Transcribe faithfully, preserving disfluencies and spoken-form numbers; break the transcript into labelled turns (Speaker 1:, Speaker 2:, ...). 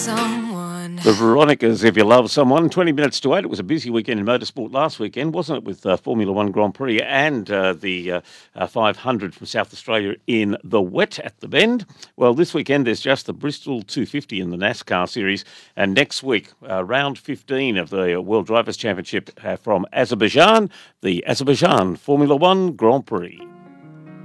Speaker 1: someone.
Speaker 2: The Veronicas, if you love someone. twenty minutes to eight. It was a busy weekend in motorsport last weekend, wasn't it, with uh, Formula One Grand Prix and uh, the uh, uh, five hundred from South Australia in the wet at the Bend. Well, this weekend there's just the Bristol two fifty in the NASCAR series. And next week, uh, round fifteen of the World Drivers' Championship uh, from Azerbaijan, the Azerbaijan Formula One Grand Prix.